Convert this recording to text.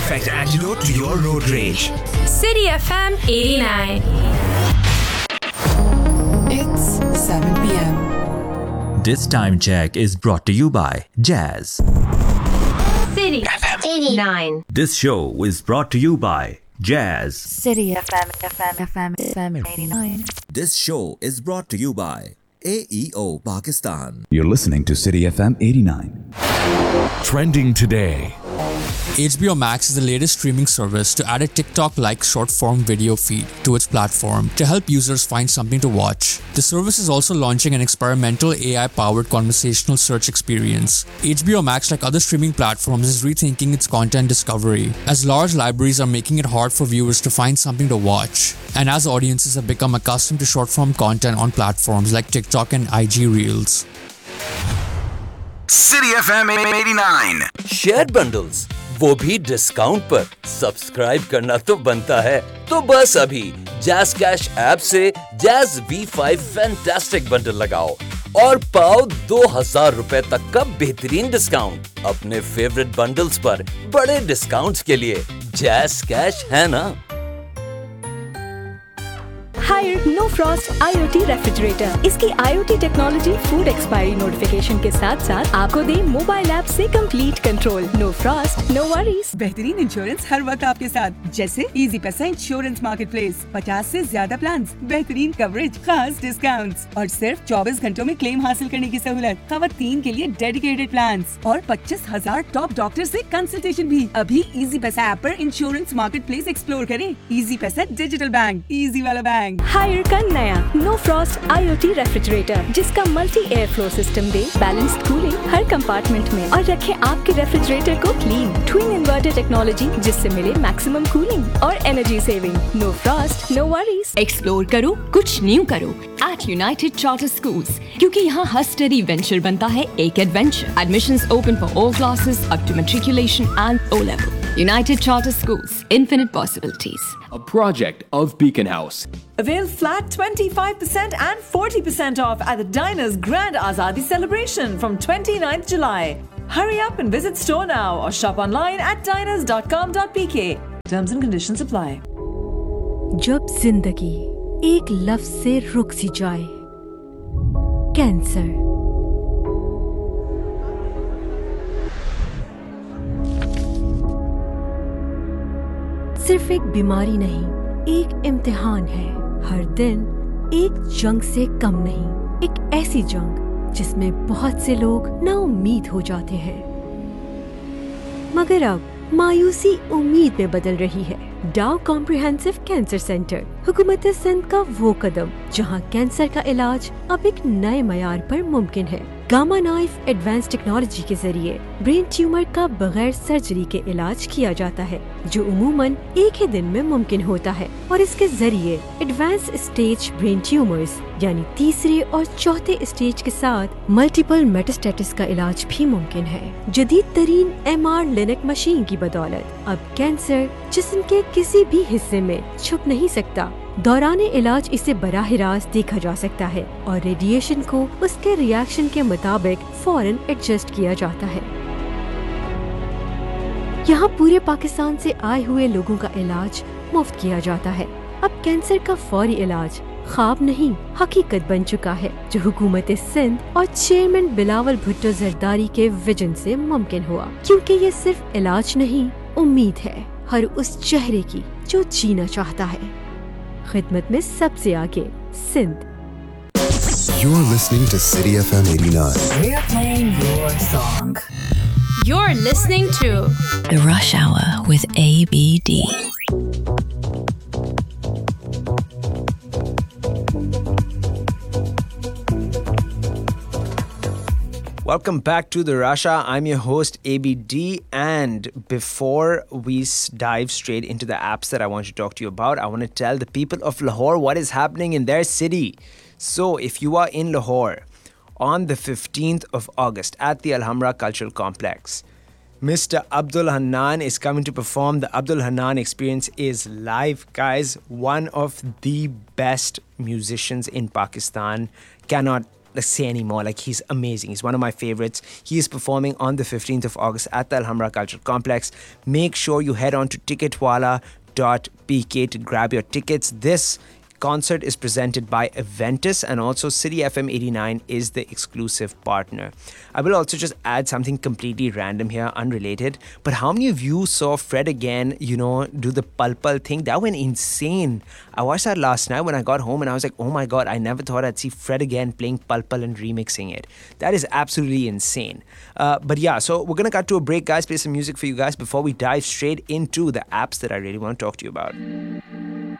perfect antidote to your road rage. City FM 89. It's 7 p.m. This time check is brought to you by Jazz. City FM 89. This show is brought to you by Jazz. City FM 89. This show is brought to you by AEO Pakistan. You're listening to City FM 89. Trending today. HBO Max is the latest streaming service to add a TikTok-like short-form video feed to its platform to help users find something to watch. The service is also launching an experimental AI-powered conversational search experience. HBO Max, like other streaming platforms, is rethinking its content discovery, as large libraries are making it hard for viewers to find something to watch, and as audiences have become accustomed to short-form content on platforms like TikTok and IG Reels. City FM 89. Share bundles वो भी discount पर। Subscribe करना तो बनता है, तो बस अभी जैज़ कैश ऐप से जैज़ V5 फैंटास्टिक बंडल लगाओ और पाओ 2000 रुपए तक का बेहतरीन डिस्काउंट। अपने फेवरेट बंडल्स पर बड़े डिस्काउंट्स के लिए जैज़ कैश है ना। Higher no Frost IoT refrigerator. इसकी IoT technology food expiry notification के साथ साथ आपको दे मोबाइल ऐप से complete control. No Frost no worries. बेहतरीन इंश्योरेंस हर वक्त आपके साथ, जैसे इजी पैसा इंश्योरेंस मार्केट प्लेस। 50 से ज्यादा प्लान, बेहतरीन कवरेज, खास डिस्काउंट्स और सिर्फ 24 घंटों में क्लेम हासिल करने की सहूलत। खवातीन के लिए डेडिकेटेड प्लान और 25,000 टॉप डॉक्टर से कंसल्टेशन भी। अभी इजी पैसा ऐप पर इंश्योरेंस मार्केट प्लेस एक्सप्लोर करें। इजी पैसा डिजिटल बैंक, इजी वाला बैंक। हायर का नया नो फ्रॉस्ट IoT रेफ्रिजरेटर, जिसका मल्टी एयर फ्लो सिस्टम दे बैलेंस्ड कूलिंग हर कंपार्टमेंट में और रखे आपके रेफ्रिजरेटर को क्लीन। ट्विन इन्वर्टर टेक्नोलॉजी, जिससे मिले मैक्सिमम कूलिंग और energy saving. No Frost no worries. Explore करो, कुछ न्यू करो एट यूनाइटेड चार्टर स्कूल्स, क्योंकि यहाँ हर स्टडी वेंचर बनता है एक adventure. Admissions open for all classes up to matriculation and O level. United Charter Schools, infinite possibilities. A project of Beacon House. Avail flat 25% and 40% off at the Diners Grand Azadi celebration from 29th July. Hurry up and visit store now or shop online at diners.com.pk. Terms and conditions apply. जब जिंदगी एक लफ्ज से रुक सी जाए, cancer. सिर्फ एक बीमारी नहीं, एक इम्तिहान है। हर दिन एक जंग से कम नहीं, एक ऐसी जंग जिसमें बहुत से लोग नाउम्मीद हो जाते हैं, मगर अब मायूसी उम्मीद में बदल रही है। डाउ कॉम्प्रिहेंसिव कैंसर सेंटर, हुकूमत सिंध का वो कदम जहां कैंसर का इलाज अब एक नए मयार पर मुमकिन है। गामा नाइफ एडवांस टेक्नोलॉजी के जरिए ब्रेन ट्यूमर का बगैर सर्जरी के इलाज किया जाता है, जो उमूमन एक ही दिन में मुमकिन होता है। और इसके जरिए एडवांस स्टेज ब्रेन ट्यूमर्स यानी तीसरे और चौथे स्टेज के साथ मल्टीपल मेटास्टेसिस का इलाज भी मुमकिन है। जदीद तरीन MR लिनक मशीन की बदौलत अब कैंसर जिस्म के किसी भी हिस्से में छुप नहीं सकता। दौराने इलाज इसे बराह रास्त देखा जा सकता है और रेडिएशन को उसके रिएक्शन के मुताबिक फौरन एडजस्ट किया जाता है। यहाँ पूरे पाकिस्तान से आए हुए लोगों का इलाज मुफ्त किया जाता है। अब कैंसर का फौरी इलाज ख्वाब नहीं, हकीकत बन चुका है, जो हुकूमत सिंध और चेयरमैन बिलावल भुट्टो जरदारी के विजन से मुमकिन हुआ। क्योंकि ये सिर्फ इलाज नहीं, उम्मीद है हर उस चेहरे की जो जीना चाहता है। खिदमत में सबसे आगे Sindh. You're listening to City FM 89. We're playing your song. You're listening to The Rush Hour with ABD. Welcome back to the Russia. I'm your host ABD, and before we dive straight into the apps that I want to talk to you about, I want to tell the people of Lahore what is happening in their city. So if you are in Lahore on the 15th of August at the Alhambra Cultural Complex, Mr. Abdul Hannan is coming to perform. The Abdul Hannan Experience is live, guys. One of the best musicians in Pakistan. Cannot say anymore. Like, he's amazing. He's one of my favorites. He is performing on the 15th of August at the Alhambra Cultural Complex. Make sure you head on to ticketwala.pk to grab your tickets. This concert is presented by Aventus, and also City FM 89 is the exclusive partner. I will also just add something completely random here, unrelated. But how many of you saw Fred again, do the Pul Pul thing? That went insane. I watched that last night when I got home and I was like, oh my god, I never thought I'd see Fred again playing Pul Pul and remixing it. That is absolutely insane. But yeah, so we're gonna cut to a break, guys, play some music for you guys before we dive straight into the apps that I really want to talk to you about.